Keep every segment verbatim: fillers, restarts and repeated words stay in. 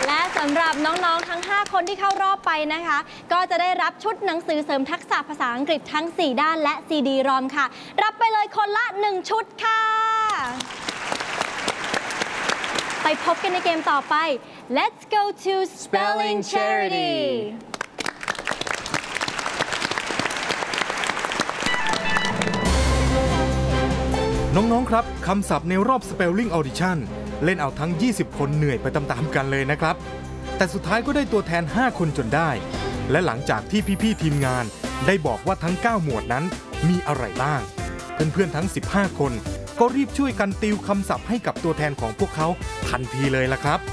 และสำหรับน้องๆทั้งห้าคนที่เข้ารอบไปนะคะก็จะได้รับชุดหนังสือเสริมทักษะภาษาอังกฤษทั้งสี่ด้านและ ซี ดี รอม ค่ะรับไปเลยคนละหนึ่งชุดค่ะไปพบกันในเกมต่อไป Let's go to Spelling Charity น้องๆครับคำศัพท์ในรอบ Spelling Audition เล่นเอาทั้งยี่สิบคนเหนื่อยไปตามๆกันเลยนะครับแต่สุดท้ายก็ได้ตัวแทนห้าคนจนได้และหลังจากที่พี่ๆทีมงานได้บอกว่าทั้งเก้าหมวดนั้นมีอะไรบ้างเพื่อนๆทั้งสิบห้าคนก็รีบช่วยกันติวคำศัพท์ให้กับตัวแทนของพวกเขาทันทีเลยล่ะครับ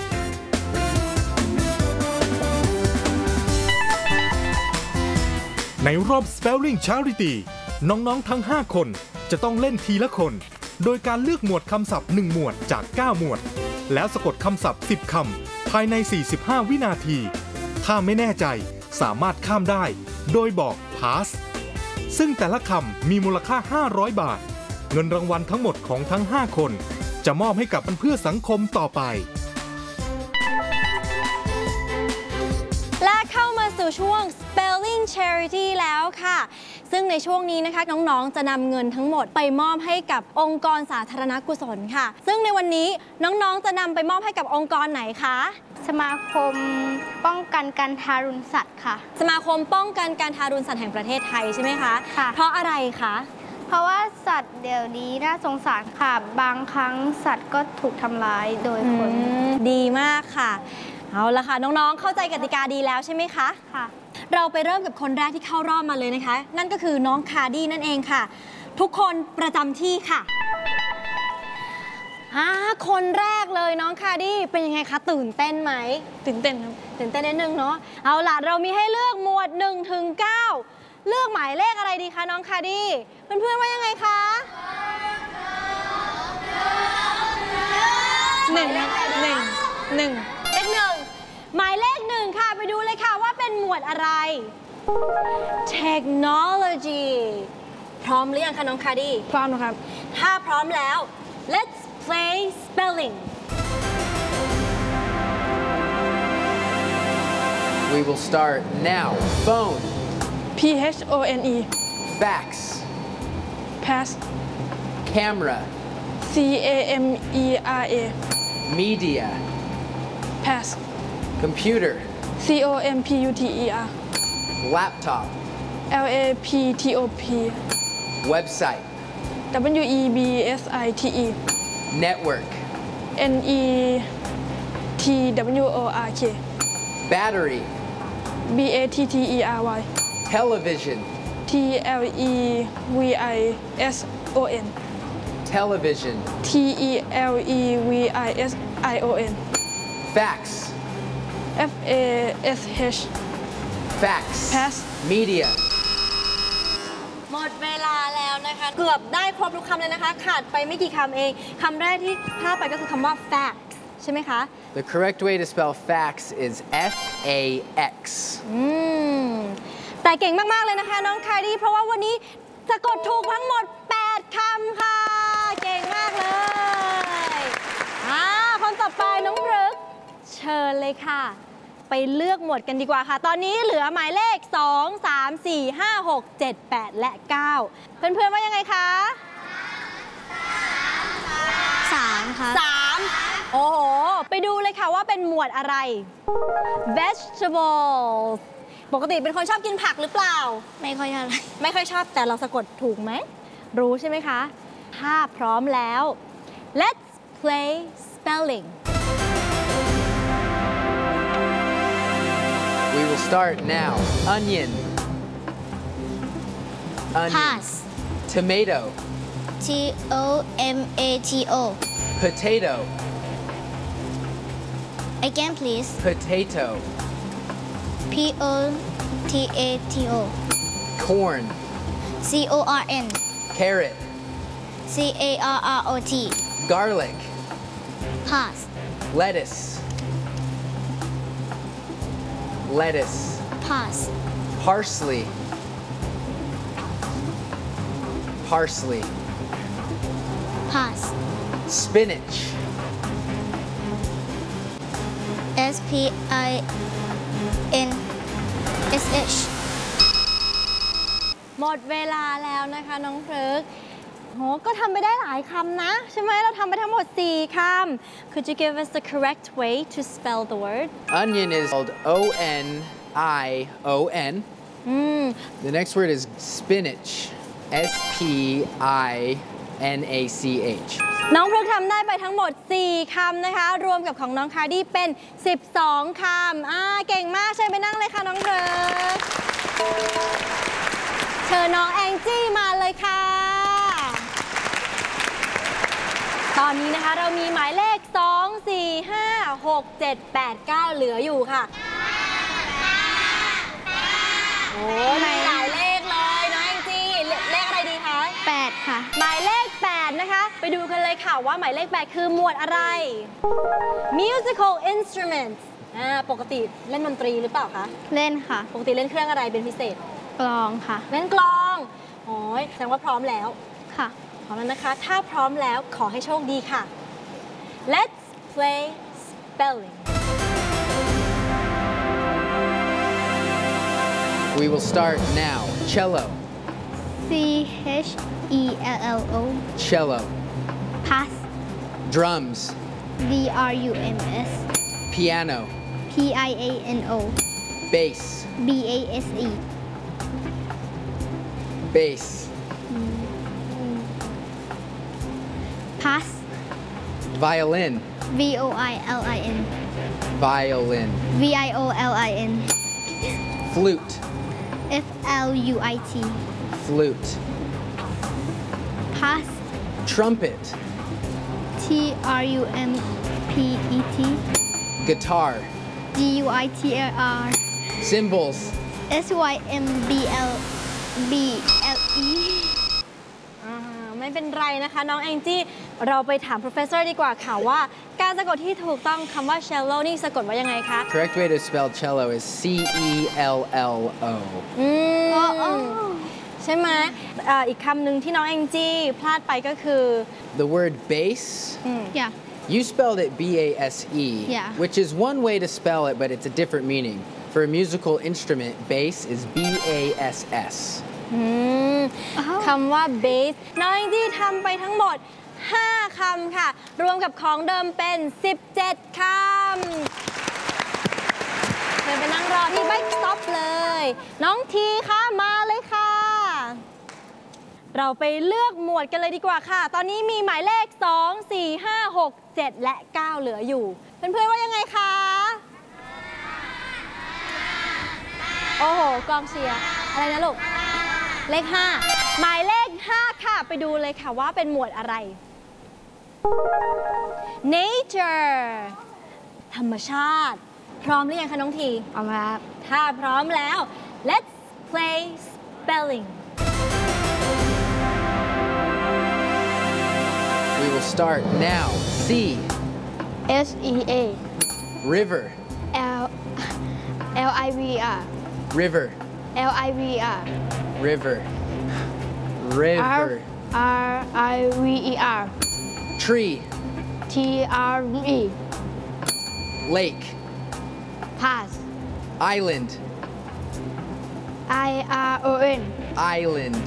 ในรอบ Spelling Charity น้องๆทั้งห้าคนจะต้องเล่นทีละคนโดยการเลือกหมวดคำศัพท์หนึ่งหมวดจากเก้าหมวดแล้วสะกดคำศัพท์สิบคำภายในสี่สิบห้าวินาทีถ้าไม่แน่ใจสามารถข้ามได้โดยบอก pass ซึ่งแต่ละคำมีมูลค่าห้าร้อยบาทเงินรางวัลทั้งหมดของทั้งห้าคนจะมอบให้กับเพื่อสังคมต่อไปและเข้ามาสู่ช่วง Spelling Charity แล้วค่ะซึ่งในช่วงนี้นะคะน้องๆจะนำเงินทั้งหมดไปมอบให้กับองค์กรสาธารณกุศลค่ะซึ่งในวันนี้น้องๆจะนำไปมอบให้กับองค์กรไหนคะสมาคมป้องกันการทารุณสัตว์ค่ะสมาคมป้องกันการทารุณสัตว์แห่งประเทศไทยใช่ไหมคะค่ะเพราะอะไรคะเพราะว่าสัตว์เดี๋ยวนี้น่าสงสารค่ะบางครั้งสัตว์ก็ถูกทำร้ายโดยคนดีมากค่ะเอาละค่ะน้องๆเข้าใจกติกาดีแล้วใช่ไหมคะค่ะเราไปเริ่มกับคนแรกที่เข้ารอบมาเลยนะคะนั่นก็คือน้องคาร์ดี้นั่นเองค่ะทุกคนประจำที่ค่ะอ่าคนแรกเลยน้องคาร์ดี้เป็นยังไงคะตื่นเต้นไหมตื่นเต้นครับตื่นเต้นนิดนึงเนาะเอาล่ะเรามีให้เลือกหมวดหนึ่งถึงเก้าเลือกหมายเลขอะไรดีคะน้องคาร์ดี้เพื่อนๆว่ายังไงคะหนึ่งหนึ่งหนึ่งเลขหนึ่งหมายเลขหนึ่งค่ะไปดูเลยค่ะว่าเป็นหมวดอะไร Technology พร้อมหรือยังคะน้องคาร์ดี้พร้อมนะครับถ้าพร้อมแล้ว Let's play spelling We will start now phone P H O N E fax pass camera C A M E R A media pass computer C O M P U T E R laptop L A P T O P website W E B S I T E network N E T W O R K battery B A T T E R Y television T L E V I S O N television T E L E V I S I O N fax F A S H fax pass media หมดเวลาแล้วนะคะเกือบได้ครบทุกคำเลยนะคะขาดไปไม่กี่คำเองคำแรกที่พลาดไปก็คือคำว่า fax ใช่ไหมคะ The correct way to spell fax is F A X อืมแต่เก่งมากๆเลยนะคะน้องคาร์ดี้เพราะว่าวันนี้สะกดถูกทั้งหมดแปดคำค่ะเก่งมากเลยอ่าคนต่อไปน้องพฤกษ์เชิญเลยค่ะไปเลือกหมวดกันดีกว่าค่ะตอนนี้เหลือหมายเลขสอง สาม สี่ ห้า หก เจ็ด แปดและเก้าเพื่อนๆว่ายังไงคะสามค่ะสามโอ้โหไปดูเลยค่ะว่าเป็นหมวดอะไร vegetables ปกติเป็นคนชอบกินผักหรือเปล่าไม่ค่อยอะไรไม่ค่อยชอบแต่เราสะกดถูกไหมรู้ใช่ไหมคะถ้าพร้อมแล้ว let's play spelling We will start now onion onion pass tomato T O M A T O potato again please potato P O T A T O corn C O R N carrot C A R R O T garlic pass lettuce lettuce pass parsley parsley pass spinach S S P I N S H หมดเวลาแล้วนะคะน้องพฤกษ์โหก็ทำไปได้หลายคำนะ ใช่ไหมเราทำไปทั้งหมด สี่ คำ Could you give us the correct way to spell the word Onion is spelled O N I O N. อืม The next word is spinach. S P I N A C H. น้องพฤกษ์ทำได้ไปทั้งหมด สี่ คำนะคะ รวมกับของน้องคาร์ดี้เป็น สิบสอง คำอ่าเก่งมากเชิญไปนั่งเลยค่ะน้องพฤกษ์เชิญน้องแองจี้มาเลยค่ะ ตอนนี้นะคะเรามีหมายเลข สอง สี่ ห้า หก เจ็ด แปด เก้า เหลืออยู่ค่ะ โอ้มีหลายเลขเลยน้องแองจี้เลเลขอะไรดีคะแปดค่ะหมายเลข แปด นะคะ ไปดูกันเลยค่ะว่าหมายเลข แปด คือหมวดอะไร musical instruments อ่าปกติเล่นดนตรีหรือเปล่าคะเล่นค่ะปกติเล่นเครื่องอะไรเป็นพิเศษกลองค่ะเล่นกลองโอ้ยแสดงว่าพร้อมแล้วค่ะพร้อมแล้วนะคะ ถ้าพร้อมแล้วขอให้โชคดีค่ะ Let's play spelling We will start now. Cello. C H E L L O Cello. pass Drums. D R U M S Piano. P I A N O Bass. B A S E Bass. pass Violin. V O I L I N Violin. V I O L I N Flute. F L U I T Flute. pass Trumpet. T R U M P E T Guitar. G U I T R R Cymbals. S Y M B L B L E อ่าไม่เป็นไรนะคะน้องแองจี้เราไปถาม professor ดีกว่าค่ะว่า การสะกดที่ถูกต้องคำว่า cello นี่สะกดว่ายังไงคะ Correct way to spell cello is C E L L O. อืมอ๋ออ๋อใช่ไหมเอ่ออีกคำหนึ่งที่น้องแองจี้พลาดไปก็คือ The word bass. yeah You spelled it B A S E, Yeah. which is one way to spell it, but it's a different meaning. For a musical instrument, bass is B A S S. อืมอ้าวคำว่า bass น้องแองจี้ทำไปทั้งหมด ห้า คำค่ะ รวมกับของเดิมเป็น สิบเจ็ด คำเชิญไปนั่งรอที่ bike stop เลย น้องทีคะมาเลยค่ะ เราไปเลือกหมวดกันเลยดีกว่าค่ะ ตอนนี้มีหมายเลข สอง สี่ ห้า หก เจ็ด และ เก้า เหลืออยู่ เพื่อนๆว่ายังไงคะ โอ้โห กองเชียร์ อะไรนะลูก เลข ห้า หมายเลข ห้า ค่ะ ไปดูเลยค่ะว่าเป็นหมวดอะไร nature ธรรมชาติ พร้อมหรือยังคะน้องทีเอามาครับถ้าพร้อมแล้ว let's play spelling We will start now. C. S E A River. L L I V R River. L I V R River. R River. R I V E R Tree. T R E Lake. pass Island. I R O N Island.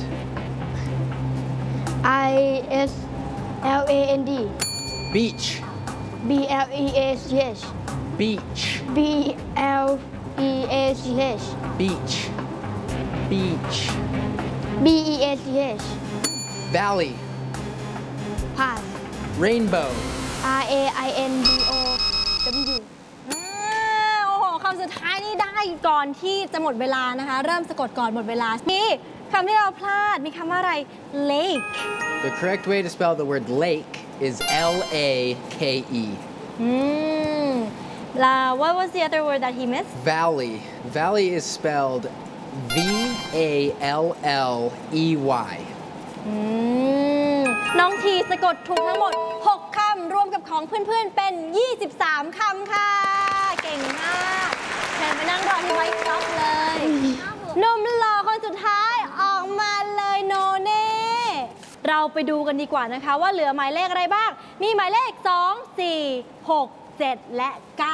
I S L A N D Beach. B L E A C H Beach. B L E A C H Beach. Beach. B E A C H Valley. pass Rainbow. R A I N B O W อ่าโอ้โห คำสุดท้ายนี่ได้ก่อนที่จะหมดเวลานะคะ เริ่มสะกดก่อนหมดเวลา มีคำที่เราพลาด มีคำว่าอะไร lake The correct way to spell the word lake is L A K E. อืมแล้ว what was the other word that he missed Valley. Valley is spelled V A L L E Y. อืมน้องทีสะกดถูกทั้งหมด หก คำ รวมกับของเพื่อนๆ เป็น ยี่สิบสาม คำค่ะ เก่งมากเชิญไปนั่งรอที่ไวท์ช็อปเลยหนุ่มหล่อคนสุดท้ายออกมาเลยโนเน่ เราไปดูกันดีกว่านะคะว่าเหลือหมายเลขอะไรบ้าง มีหมายเลข สอง สี่ หก เจ็ด และ เก้า